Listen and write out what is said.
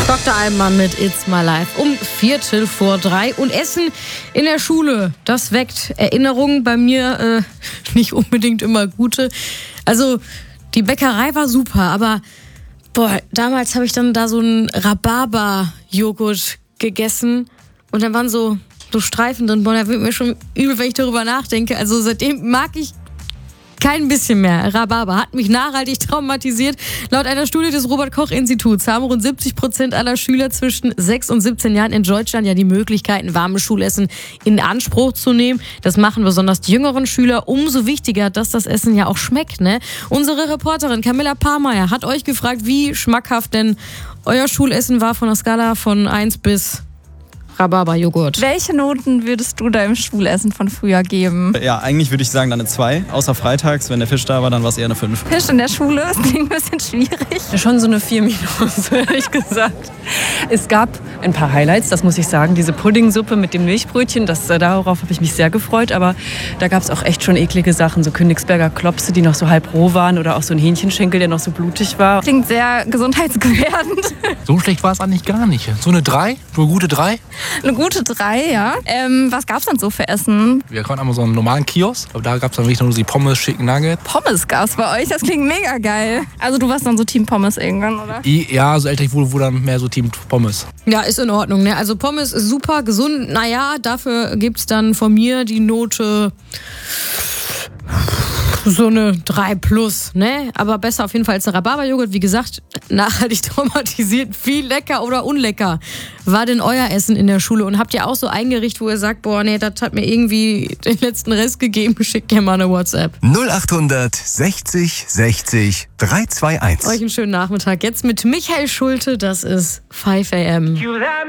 Dr. Alban mit It's My Life um 3:15. Und Essen in der Schule, das weckt Erinnerungen bei mir, nicht unbedingt immer gute. Also die Bäckerei war super, aber damals habe ich dann da so einen Rhabarber-Joghurt gegessen und dann waren so Streifen drin. Da wird mir schon übel, wenn ich darüber nachdenke. Also seitdem mag ich kein bisschen mehr. Rhabarber hat mich nachhaltig traumatisiert. Laut einer Studie des Robert-Koch-Instituts haben rund 70% aller Schüler zwischen 6 und 17 Jahren in Deutschland ja die Möglichkeiten, warmes Schulessen in Anspruch zu nehmen. Das machen besonders die jüngeren Schüler. Umso wichtiger, dass das Essen ja auch schmeckt, ne? Unsere Reporterin Camilla Pahrmeier hat euch gefragt, wie schmackhaft denn euer Schulessen war von der Skala von 1 bis Rhabarber-Joghurt. Welche Noten würdest du deinem Schulessen von früher geben? Ja, eigentlich würde ich sagen dann eine 2. Außer freitags, wenn der Fisch da war, dann war es eher eine 5. Fisch in der Schule, das klingt ein bisschen schwierig. Schon so eine 4-, ehrlich gesagt. Es gab ein paar Highlights, das muss ich sagen. Diese Puddingsuppe mit dem Milchbrötchen, darauf habe ich mich sehr gefreut. Aber da gab es auch echt schon eklige Sachen. So Königsberger Klopse, die noch so halb roh waren. Oder auch so ein Hähnchenschenkel, der noch so blutig war. Klingt sehr gesundheitsgefährdend. So schlecht war es eigentlich gar nicht. So eine 3, so eine gute 3. Eine gute 3, ja. Was gab's denn so für Essen? Wir konnten einmal so einen normalen Kiosk, aber da gab es dann wirklich nur die Pommes, Chicken Nuggets. Pommes gab's bei euch? Das klingt mega geil. Also du warst dann so Team Pommes irgendwann, oder? Ja, so älter ich wurde dann mehr so Team Pommes. Ja, ist in Ordnung, ne? Also Pommes ist super gesund. Naja, dafür gibt's dann von mir die Note so eine 3+, ne? Aber besser auf jeden Fall als der Rhabarberjoghurt. Wie gesagt, nachhaltig traumatisiert. Wie lecker oder unlecker war denn euer Essen in der Schule? Und habt ihr auch so ein Gericht, wo ihr sagt, das hat mir irgendwie den letzten Rest gegeben? Schickt ihr mal eine WhatsApp. 0800 60 60 321. Euch einen schönen Nachmittag. Jetzt mit Michael Schulte. Das ist 5 AM.